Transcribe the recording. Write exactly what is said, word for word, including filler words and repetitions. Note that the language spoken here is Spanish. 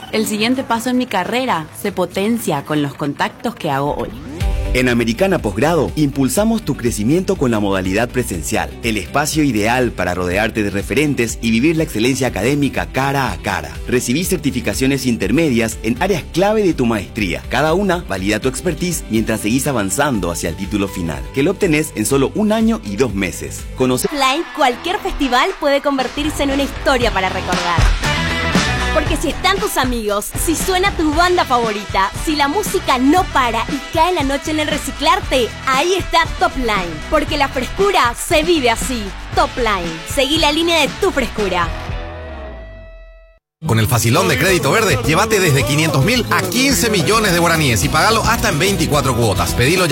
El siguiente paso en mi carrera se potencia con los contactos que hago hoy. En Americana Posgrado, impulsamos tu crecimiento con la modalidad presencial, el espacio ideal para rodearte de referentes y vivir la excelencia académica cara a cara. Recibí certificaciones intermedias en áreas clave de tu maestría. Cada una valida tu expertise mientras seguís avanzando hacia el título final, que lo obtenés en solo un año y dos meses. Conoce... Offline, cualquier festival puede convertirse en una historia para recordar. Porque si están tus amigos, si suena tu banda favorita, si la música no para y cae la noche en el reciclarte, ahí está Top Line. Porque la frescura se vive así. Top Line. Seguí la línea de tu frescura. Con el facilón de Crédito Verde, llévate desde quinientos mil a quince millones de guaraníes y pagalo hasta en veinticuatro cuotas. Pedilo ya.